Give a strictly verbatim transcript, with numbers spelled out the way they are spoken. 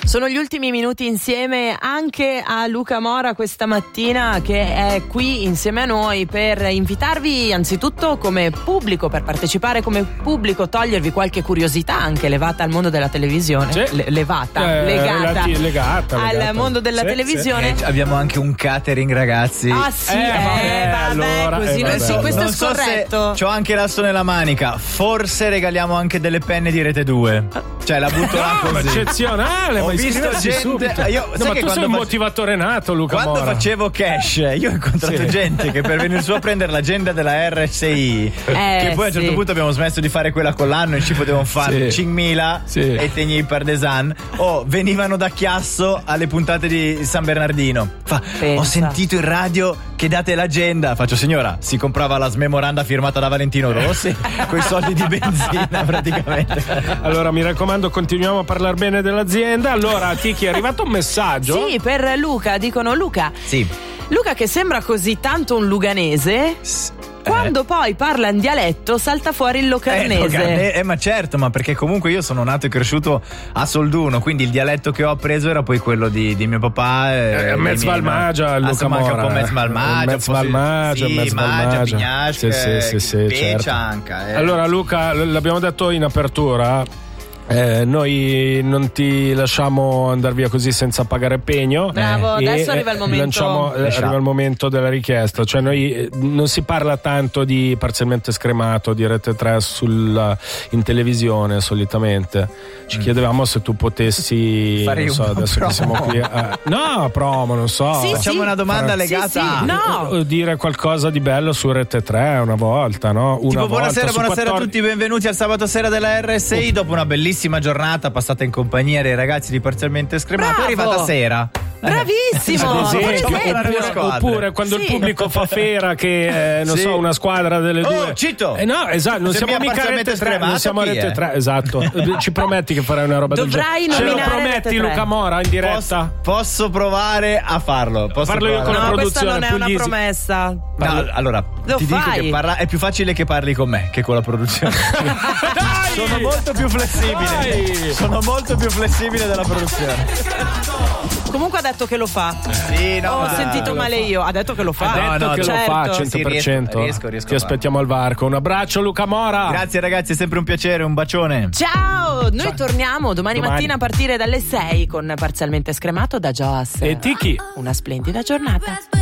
Sono gli ultimi minuti insieme anche a Luca Mora questa mattina, che è qui insieme a noi per invitarvi anzitutto come pubblico, per partecipare come pubblico, togliervi qualche curiosità anche levata al mondo della televisione. Sì. Le- levata, Eh, legata, legati- legata, al legata. mondo della Sì, televisione. Eh, abbiamo anche un catering, ragazzi. Ah sì, Eh, eh, vabbè, vabbè, allora, così eh, non vabbè, si, questo non è so se scorretto. c'ho anche l'asso nella manica. Forse regaliamo anche delle penne di Rete due. Cioè la butto là No, ma così. eccezionale, Ho ma visto iscriversi gente- subito. io- No, sai ma che tu quando sei un fac- motivatore nato, Luca Quando Mora. facevo cash, io ho incontrato Sì. gente che per venire su a prendere l'agenda della R S I, che poi a un certo sì. punto abbiamo smesso di fare quella con l'anno e ci potevamo fare Sì. cinquemila Sì. e tegni per Desan. O venivano da Chiasso alle puntate di San Bernardino. Fa, Pensa. ho sentito in radio che date l'agenda. Faccio, signora, si comprava la smemoranda firmata da Valentino Rossi coi soldi di benzina praticamente. Allora mi raccomando, continuiamo a parlare bene dell'azienda. Allora, Tiki, è arrivato un messaggio. Sì, per Luca, dicono Luca. Sì. Luca che sembra così tanto un luganese, quando poi parla in dialetto salta fuori il Eh, locarnese. Locarne- eh, ma certo, ma perché comunque io sono nato e cresciuto a Solduno, quindi il dialetto che ho appreso era poi quello di, di mio papà. Eh, Eh, mezz dei miei Malmagia, nonni. Luca Ah, insomma, anche Mora. un po' mezz Malmagia, Mezz un po' sì, Malmagia, sì, mezz Magia, Malmagia. Pignasca, Sì, sì, sì, sì, Peccia certo. anche, eh. Allora Luca, l- l'abbiamo detto in apertura, eh, noi non ti lasciamo andare via così senza pagare pegno. Bravo, E, adesso arriva il eh, momento. lanciamo- eh, Esatto. arriva il momento della richiesta. Cioè noi eh, non si parla tanto di Parzialmente Scremato, di Rete tre sul, in televisione solitamente. Ci chiedevamo se tu potessi, Fare non so, una adesso che siamo promo. qui a- no, promo, non so. Sì, Facciamo sì. una domanda Sì, legata sì, a... no. O dire qualcosa di bello su Rete tre una volta, no? Una Tipo, volta buonasera, su buonasera a quattordici tutti, benvenuti al sabato sera della R S I. Dopo una bellissima giornata passata in compagnia dei ragazzi di Parzialmente Scremato, Bravo. è arrivata sera. Bravissimo, Ad esempio, per esempio. oppure, squadre. oppure quando Sì. il pubblico fa fera che eh, non Sì. so, una squadra delle Oh, due. Cito! Eh no, esatto, non Se siamo mi ha mica Parzialmente Rete tre, non Scremato, siamo a chi Rete è? tre, esatto. Ci prometti che farai una roba Dovrai del genere? Ce lo nominare prometti, Rete tre. Luca Mora, in diretta? Posso, posso provare a farlo. Posso Parlo io provare. con la No, questa produzione, non è una Puglisi. promessa. No, allora, Lo ti dico fai. che parla- è più facile che parli con me che con la produzione. Dai! Sono molto più flessibile. Dai! Sono molto più flessibile della produzione. Comunque ha detto che lo fa. Sì, no, Ho ma- sentito male io. Ha detto che lo fa. Ha detto no, che certo. lo fa cento per cento. Sì, riesco, riesco Ti a aspettiamo al varco. Un abbraccio, Luca Mora. Grazie ragazzi, è sempre un piacere, un bacione. Ciao, noi torniamo domani, Domani. mattina a partire dalle sei con Parzialmente Scremato da Joas. E Tiki. Una splendida giornata.